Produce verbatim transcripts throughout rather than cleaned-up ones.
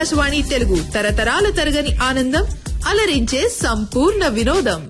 ఆకాశవాణి తెలుగు తరతరాల తరగని ఆనందం అలరించే సంపూర్ణ వినోదం.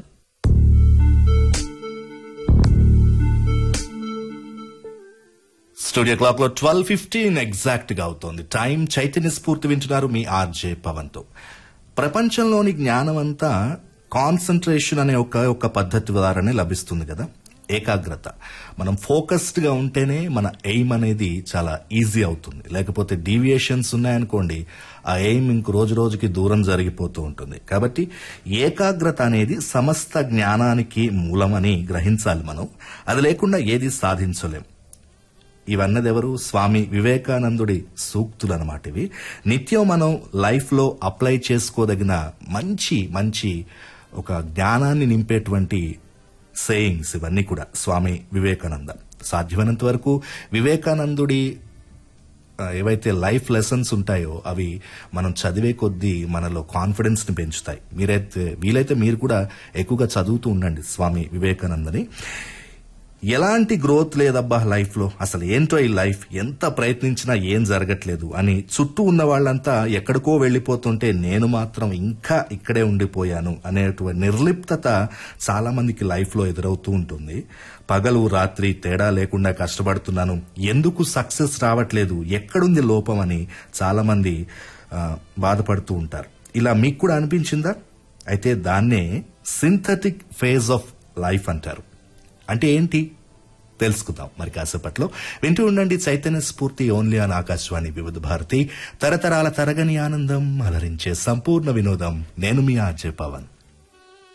స్టూడియో క్లాక్ లో ట్వెల్వ్ ఫిఫ్టీన్ ఎగ్జాక్ట్ గా అవుతోంది టైం. చైతన్య స్ఫూర్తి వింటున్నారు మీ ఆర్జే పవన్ తో. ప్రపంచంలోని జ్ఞానం అంతా కాన్సన్ట్రేషన్ అనే ఒక ఒక పద్ధతి ద్వారానే లభిస్తుంది కదా, ఏకాగ్రత. మనం ఫోకస్డ్ గా ఉంటేనే మన ఎయిమ్ అనేది చాలా ఈజీ అవుతుంది. లేకపోతే డీవియేషన్స్ ఉన్నాయనుకోండి, ఆ ఎయిమ్ ఇంక రోజు రోజుకి దూరం జరిగిపోతూ ఉంటుంది. కాబట్టి ఏకాగ్రత అనేది సమస్త జ్ఞానానికి మూలమని గ్రహించాలి మనం. అది లేకుండా ఏది సాధించలేం. ఇవన్నదెవరు? స్వామి వివేకానందుడి సూక్తులు అన్నమాట ఇవి. నిత్యం మనం లైఫ్ లో అప్లై చేసుకోదగిన మంచి మంచి ఒక జ్ఞానాన్ని నింపేటువంటి సేయింగ్స్ ఇవన్నీ కూడా స్వామి వివేకానంద. సాధ్యమైనంత వరకు వివేకానందుడి ఏవైతే లైఫ్ లెసన్స్ ఉంటాయో అవి మనం చదివే కొద్దీ మనలో కాన్ఫిడెన్స్ ని పెంచుతాయి. మీరైతే వీలైతే మీరు కూడా ఎక్కువగా చదువుతూ ఉండండి స్వామి వివేకానందని. ఎలాంటి గ్రోత్ లేదబ్బా లైఫ్ లో, అసలు ఏంటో ఈ లైఫ్, ఎంత ప్రయత్నించినా ఏం జరగట్లేదు అని చుట్టూ ఉన్న వాళ్ళంతా ఎక్కడికో వెళ్లిపోతుంటే నేను మాత్రం ఇంకా ఇక్కడే ఉండిపోయాను అనేటువంటి నిర్లిప్తత చాలా మందికి లైఫ్ లో ఎదురవుతూ ఉంటుంది. పగలు రాత్రి తేడా లేకుండా కష్టపడుతున్నాను, ఎందుకు సక్సెస్ రావట్లేదు, ఎక్కడుంది లోపం అని చాలా మంది బాధపడుతూ ఉంటారు. ఇలా మీకు కూడా అనిపించిందా? అయితే దాన్నే సింథటిక్ ఫేజ్ ఆఫ్ లైఫ్ అంటారు. అంటే ఏంటి తెలుసుకుందాం మరి కాసేపట్లో. వింటూ ఉండండి చైతన్య స్ఫూర్తి ఓన్లీ ఆన్ ఆకాశవాణి వివిధ భారతి, తరతరాల తరగని ఆనందం అలరించే సంపూర్ణ వినోదం. నేను మీ ఆర్జే పవన్.